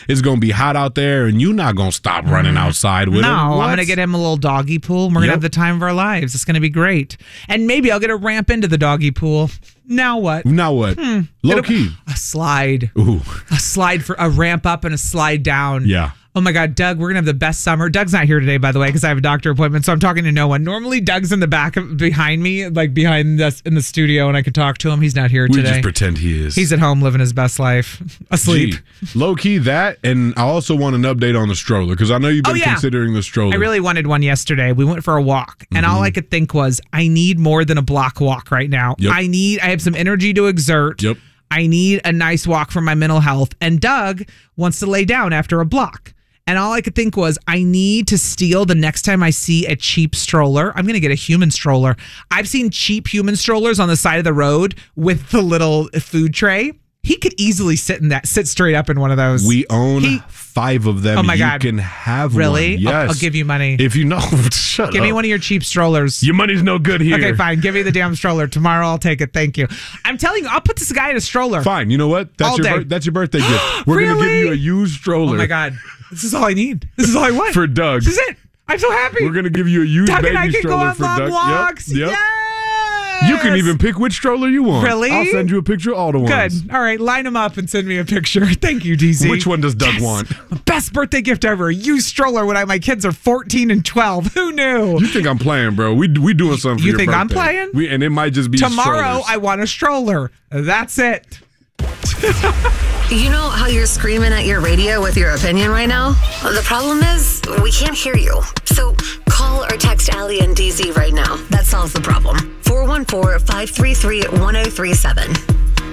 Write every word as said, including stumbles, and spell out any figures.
It's going to be hot out there, and you're not going to stop running outside with no, him. No, What? I'm going to get him a little doggy pool. We're going to Yep. have the time of our lives. It's going to be great. And maybe I'll get a ramp into the doggy pool. Now what? Now what? Hmm. Low It'll- key. A slide. Ooh. A slide for a ramp up and a slide down. Yeah. Oh my God, Doug, we're going to have the best summer. Doug's not here today, by the way, because I have a doctor appointment, so I'm talking to no one. Normally, Doug's in the back of, behind me, like behind us in the studio, and I could talk to him. He's not here We today. just pretend he is. He's at home living his best life, asleep. Gee, low key that, and I also want an update on the stroller because I know you've been Oh, yeah. considering the stroller. I really wanted one yesterday. We went for a walk, and all I could think was, I need more than a block walk right now. Yep. I need, I have some energy to exert. Yep. I need a nice walk for my mental health. And Doug wants to lay down after a block. And all I could think was, I need to steal the next time I see a cheap stroller. I'm going to get a human stroller. I've seen cheap human strollers on the side of the road with the little food tray. He could easily sit in that, sit straight up in one of those. We own He- five of them. Oh my you God. can have Really? one. Yes. I'll, I'll give you money. If you know, shut Give up. me one of your cheap strollers. Your money's no good here. Okay, fine. Give me the damn stroller. Tomorrow I'll take it. Thank you. I'm telling you, I'll put this guy in a stroller. Fine. You know what? That's All your day. bir- that's your birthday gift. We're gonna give Really? you a used stroller. Oh my God. This is all I need. This is all I want. For Doug. This is it. I'm so happy. We're gonna give you a used Doug baby and I can go stroller on for long Doug. walks. Yep. yep. Yes. You can even pick which stroller you want. Really? I'll send you a picture of all the ones. Good. All right. Line them up and send me a picture. Thank you, D Z. Which one does Doug Yes. want? Best birthday gift ever. A used stroller when I, my kids are fourteen and twelve. Who knew? You think I'm playing, bro? We we doing something for You your think I'm birthday. playing? We, and it might just be Tomorrow, strollers. I want a stroller. That's it. You know how you're screaming at your radio with your opinion right now? The problem is, we can't hear you. So call or text Allie and D Z right now. That solves the problem. four one four, five three three, one oh three seven.